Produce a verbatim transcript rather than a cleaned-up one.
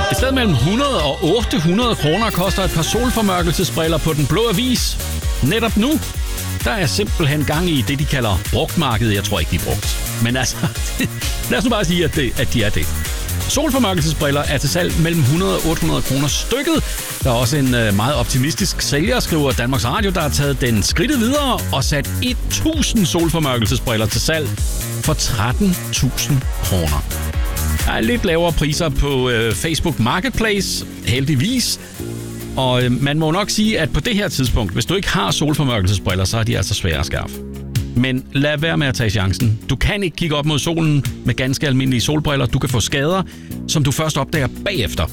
Et sted mellem hundrede og otte hundrede kroner koster et par solformørkelsesbriller på Den Blå Avis. Netop nu, der er simpelthen gang i det, de kalder brugtmarkedet. Jeg tror ikke, de er brugt. Men altså, lad os nu bare sige, at, det, at de er det. Solformørkelsesbriller er til salg mellem hundrede og otte hundrede kroner stykket. Der er også en øh, meget optimistisk sælger, skriver Danmarks Radio, der har taget den skridtet videre og sat tusind solformørkelsesbriller til salg for tretten tusind kroner. Der er lidt lavere priser på øh, Facebook Marketplace, heldigvis. Og øh, man må nok sige, at på det her tidspunkt, hvis du ikke har solformørkelsesbriller, så er de altså svære at skaffe. Men lad være med at tage chancen. Du kan ikke kigge op mod solen med ganske almindelige solbriller. Du kan få skader, som du først opdager bagefter.